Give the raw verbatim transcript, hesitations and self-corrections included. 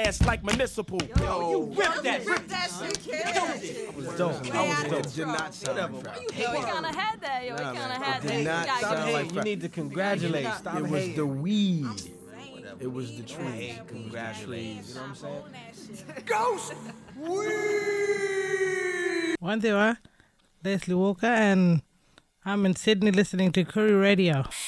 ass like municipal. Yo, you ripped that. Rip that shit, kid. That was dope. That was dope. Did not sound like We kind of had that, yo. We Nah, kind of man, had it that. did not You gotta sound get- like You need to congratulate. Stop It was hating. the weed. It was the tree. Hey, congratulations. You know what I'm saying? Ghost. One day, Leslie Walker, and I'm in Sydney listening to Curry Radio.